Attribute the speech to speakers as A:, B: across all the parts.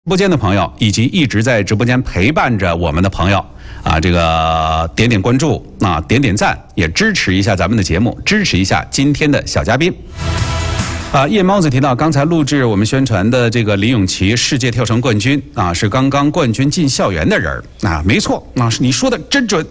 A: 直播间的朋友，以及一直在直播间陪伴着我们的朋友啊，这个点点关注啊，点点赞，也支持一下咱们的节目，支持一下今天的小嘉宾。夜猫子提到，刚才录制我们宣传的这个李永琪世界跳绳冠军啊，是刚刚冠军进校园的人啊，没错啊，你说的真准。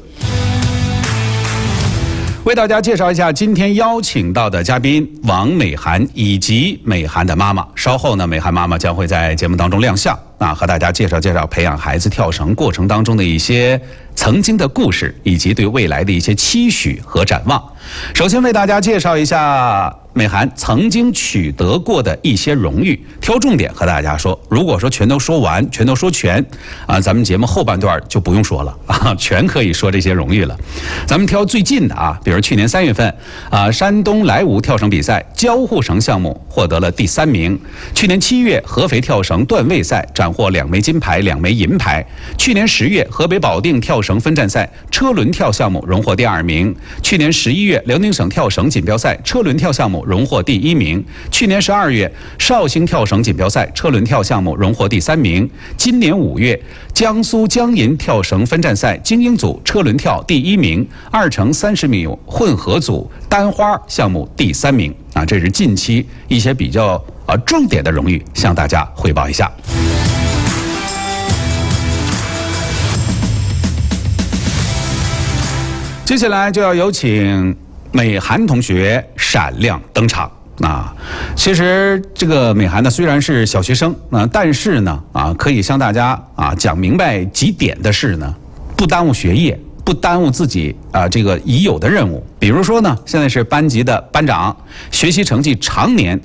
A: 为大家介绍一下今天邀请到的嘉宾王美涵以及美涵的妈妈。稍后呢，美涵妈妈将会在节目当中亮相啊，和大家介绍培养孩子跳绳过程当中的一些曾经的故事，以及对未来的一些期许和展望。首先为大家介绍一下美涵曾经取得过的一些荣誉，挑重点和大家说。如果说全都说完，全都说全啊，咱们节目后半段就不用说了啊，全可以说这些荣誉了。咱们挑最近的啊，比如去年3月份啊，山东莱芜跳绳比赛交互绳项目获得了第3名。去年7月合肥跳绳段位赛斩获2枚金牌、2枚银牌。去年10月河北保定跳绳分站赛车轮跳项目荣获第2名。去年11月辽宁省跳绳锦标赛车轮跳项目荣获第1名。去年12月绍兴跳绳锦标赛车轮跳项目荣获第3名。今年5月江苏江银跳绳分站赛精英组车轮跳第1名，2乘30米混合组单花项目第3名啊，这是近期一些比较重点的荣誉，向大家汇报一下。接下来就要有请美涵同学闪亮登场啊！其实这个美涵呢，虽然是小学生啊，但是呢可以向大家讲明白几点的是呢，不耽误学业，不耽误自己这个已有的任务。比如说呢，现在是班级的班长，学习成绩常年